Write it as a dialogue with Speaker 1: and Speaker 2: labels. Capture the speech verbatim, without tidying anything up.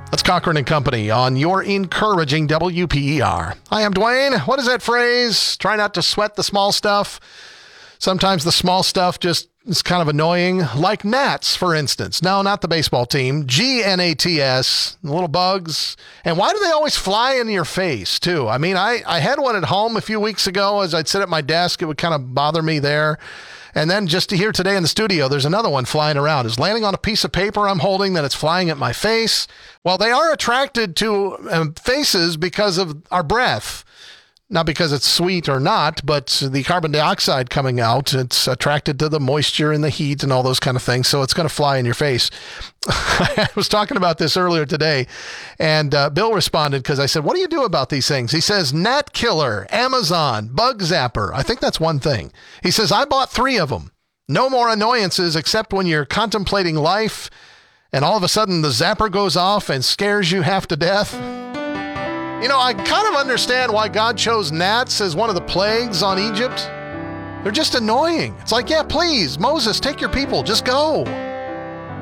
Speaker 1: That's Cochran and Company on your encouraging W P E R. Hi, I'm Dwayne. What is that phrase? Try not to sweat the small stuff. Sometimes the small stuff just is kind of annoying, like gnats, for instance. No, not the baseball team. G N A T S, the little bugs. And why do they always fly into your face, too? I mean, I, I had one at home a few weeks ago. As I'd sit at my desk, it would kind of bother me there. And then just to hear today in the studio, there's another one flying around. It's landing on a piece of paper I'm holding, that it's flying at my face. Well, they are attracted to um, faces because of our breath. Not because it's sweet or not, but the carbon dioxide coming out, it's attracted to the moisture and the heat and all those kind of things. So it's going to fly in your face. I was talking about this earlier today, and uh, Bill responded because I said, what do you do about these things? He says, gnat killer, Amazon, bug zapper. I think that's one thing. He says, I bought three of them. No more annoyances except when you're contemplating life and all of a sudden the zapper goes off and scares you half to death. You know, I kind of understand why God chose gnats as one of the plagues on Egypt. They're just annoying. It's like, yeah, please, Moses, take your people, just go.